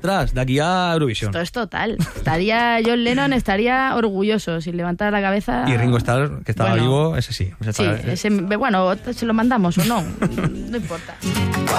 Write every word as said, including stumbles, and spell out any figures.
atrás, de aquí a Eurovisión. Esto es total. Estaría John Lennon estaría orgulloso sin levantar la cabeza. Y Ringo Starr, que estaba bueno, vivo, ese sí. Sí, ese, bueno, se lo mandamos o no, no importa.